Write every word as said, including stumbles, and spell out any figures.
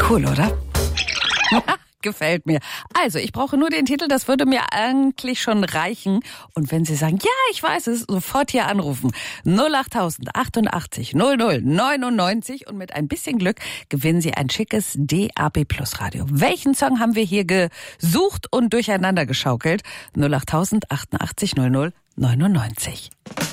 Cool, oder? Gefällt mir. Also, ich brauche nur den Titel, das würde mir eigentlich schon reichen. Und wenn Sie sagen, ja, ich weiß es, sofort hier anrufen. null acht achtundachtzig null null neunundneunzig und mit ein bisschen Glück gewinnen Sie ein schickes D A B Plus Radio. Welchen Song haben wir hier gesucht und durcheinander geschaukelt? null acht achtundachtzig null null neunundneunzig.